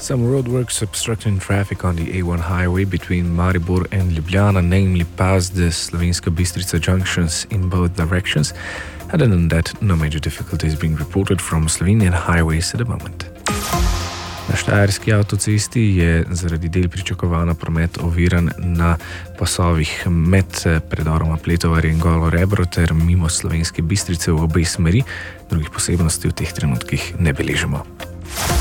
Some roadworks obstructing traffic on the A1 highway between Maribor and Ljubljana, namely past the Slovenska Bistrica junctions in both directions. Other than that, no major difficulties being reported from Slovenian highways at the moment. Na štajerski avtocesti je zaradi del pričakovano promet oviran na pasovih med predoroma Pletovarje in Golo Rebro ter mimo Slovenske Bistrice v obe smeri. Drugih posebnosti v teh trenutkih ne beležimo.